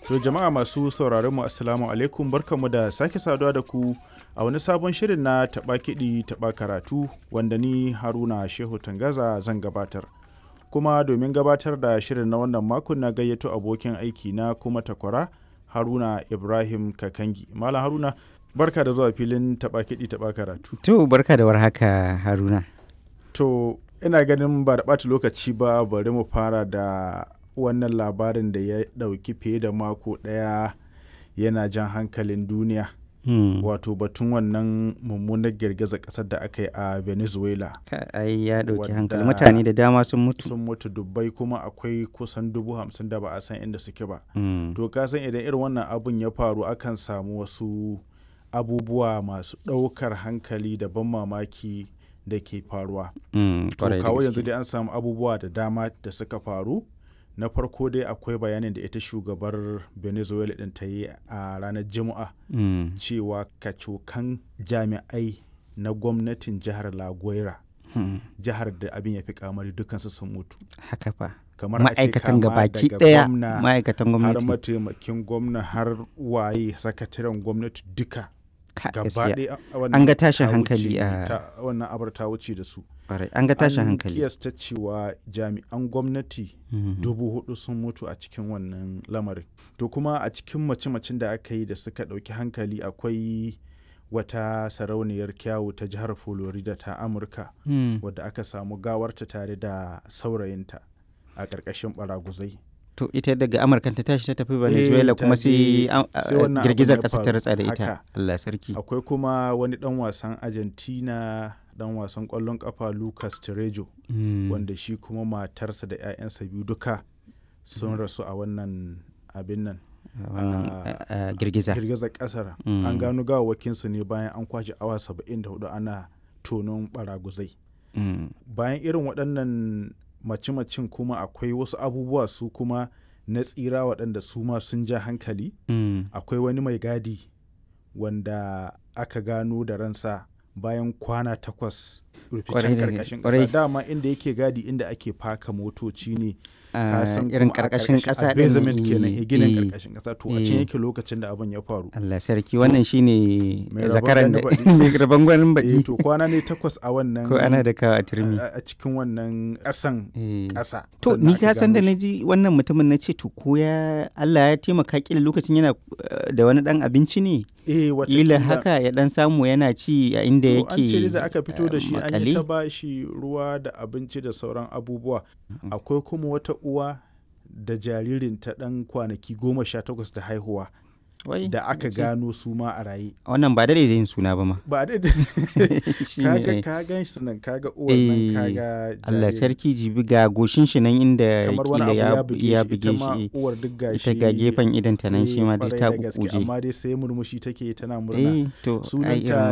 To jama'a masu sauraron mu assalamu alaikum, barkamu da sake saduwa da ku a wani sabon shirin na taɓa kiɗi taɓa karatu wanda ni Haruna Shehu Tangaza zan gabatar. Kuma domin gabatar da shirin na wannan makon na gayyato abokin aiki na kuma takwara Haruna Ibrahim Kakangi. Malam Haruna, barka da zuwa filin taɓa kiɗi taɓa karatu. To barka da warhaka Haruna. To ina ganin ba da ɓata lokaci ba, bari mu fara da wannan labarin da ya ɗauki fiye da mako ɗaya yana jan hankalin duniya. Wato batun wannan mummunar girgizar ƙasar da aka yi a Venezuela. Ai ya ɗauki hankali, mutane da dama sun mutu dubbai, kuma akwai kusan 50,000 da ba a san inda suke ba. To ka san idan irin wannan abun ya faru akan samu wasu abubuwa masu ɗaukar hankali da ban mamaki da ke faruwa. To kawo yanzu dai an samu abubuwa da dama da suka faru. Na farko dai akwai bayanin da ita shugabar Venezuela ɗin ta yi a ranar Juma'a cewa kacokan jami'ai na gwamnatin jihar La Guaira, jihar da abin ya fi kamari, dukansu sun mutu. Haka fa. Kamar ma'aikatan gabaki ɗaya, ma'aikatan gwamnati, har mataimakin gwamna, har waye sakataren gwamnati duka. An ga tashin hankali a wannan abar ta wuce da su. An ga tashin hankali. An kiyasta cewa jami'an gwamnati 4,000 sun mutu a cikin wannan lamarin. To kuma a cikin mace-macen da aka yi da suka ɗauki hankali akwai wata sarauniyar kyawu ta jihar Florida ta Amurka wadda aka samu gawarta tare da saurayinta a ƙarƙashin baraguzai. To ita daga Amurka ta tashi ta tafi Venezuela kuma sai girgizar ƙasa ta ratsa da ita. Allah sarki. Akwai kuma wani ɗan wasan Argentina, ɗan wasan ƙwallon ƙafa Lucas Terejo, wanda shi kuma matarsa da 'ya'yansa biyu duka sun rasu a wannan abin nan. Girgizar ƙasar. An gano gawawakinsu ne bayan an kwashe awa 74 ana tonon baraguzai. Bayan irin waɗannan mace-macen kuma akwai wasu abubuwa su kuma na tsira waɗanda su ma sun ja hankali. Akwai wani mai gadi wanda aka gano da ransa bayan kwana 8 ruficen karkashin ƙasa. Dama inda yake gadi inda ake faka motoci ne, irin karkashin ƙasa ɗin, basement kenan, ginin karkashin ƙasa. To a can yake lokacin da abin ya faru. Allah sarki, wannan shine zakaran da mai rabon gwanin baɗi. To kwana ne 8 a wannan, ko ana da kawo a turmi a cikin wannan ƙasan ƙasa. To ni ka san da naji wannan mutumin na ce to ko ya Allah ya taimaka kila lokacin yana da wani ɗan abinci ne. Kila haka ya ɗan samu yana ci a inda yake. An ce da aka fito da shi an yi ta bashi ruwa da abinci da sauran abubuwa. Akwai kuma wata uwa da jaririnta ɗan kwanaki 18 da haihuwa da aka gano su ma a raye. Wannan ba da yin suna ba ma. Ba da ka gan shi nan, kaga uwar nan, kaga jaririn. Allah sarki, jibi ga goshin shi nan inda kila ya buge shi. Uwar duk gashi. Ita ga gefen idan ta nan shi ma duk ta kukuje. Amma dai sai murmushi take tana murna. To sunanta